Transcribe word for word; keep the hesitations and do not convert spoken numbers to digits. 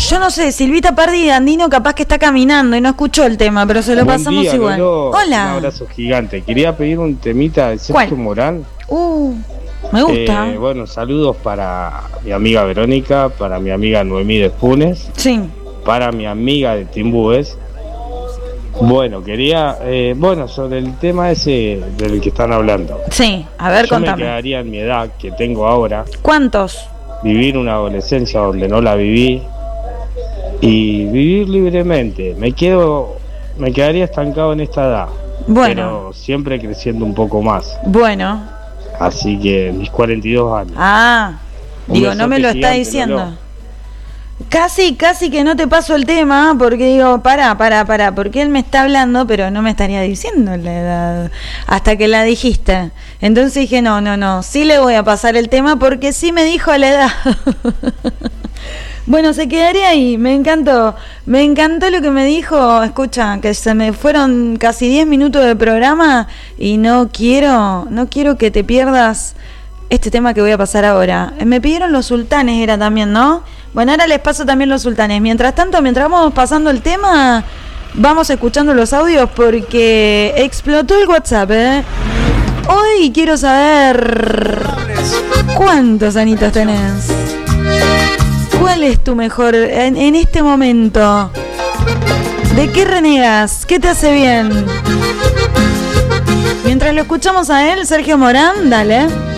Yo no sé, Silvita Pardi Andino capaz que está caminando y no escuchó el tema, pero se lo Buen pasamos día, igual. Lolo. Hola. Un abrazo gigante. Quería pedir un temita de Sergio ¿Cuál? Morán. Uh, me gusta. Eh, bueno, saludos para mi amiga Verónica, para mi amiga Noemí de Funes, Sí. para mi amiga de Timbúes. Bueno, quería, eh, bueno, sobre el tema ese del que están hablando. Sí, a ver, Yo contame. me quedaría en mi edad que tengo ahora, ¿Cuántos? vivir una adolescencia donde no la viví y vivir libremente. Me quedo, me quedaría estancado en esta edad, Bueno, pero siempre creciendo un poco más. bueno. Así que mis cuarenta y dos años. Ah, Un digo, no me besote lo está gigante, diciendo. Lolo. Casi, casi que no te paso el tema, porque digo, pará, pará, pará, porque él me está hablando, pero no me estaría diciendo la edad, hasta que la dijiste. Entonces dije, no, no, no, sí le voy a pasar el tema, porque sí me dijo la edad. Bueno, se quedaría ahí, me encantó, me encantó lo que me dijo. Escucha, que se me fueron casi diez minutos de programa y no quiero, no quiero que te pierdas este tema que voy a pasar ahora. Me pidieron los sultanes, era también, ¿no? Bueno, ahora les paso también los sultanes. Mientras tanto, mientras vamos pasando el tema, vamos escuchando los audios porque explotó el WhatsApp, ¿eh? Hoy quiero saber cuántos anitos tenés. ¿Cuál es tu mejor en, en este momento? ¿De qué renegas? ¿Qué te hace bien? Mientras lo escuchamos a él, Sergio Morán, dale.